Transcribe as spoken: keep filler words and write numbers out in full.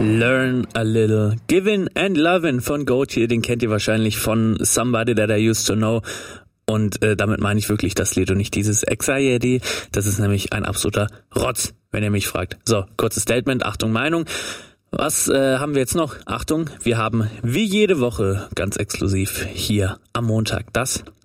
Learn a Little. Givin' and Lovin' von Gotye, den kennt ihr wahrscheinlich von Somebody That I Used to Know. Und äh, damit meine ich wirklich das Lied und nicht dieses Anxiety. Das ist nämlich ein absoluter Rotz, wenn ihr mich fragt. So, kurzes Statement, Achtung, Meinung. Was äh, haben wir jetzt noch? Achtung, wir haben wie jede Woche ganz exklusiv hier am Montag das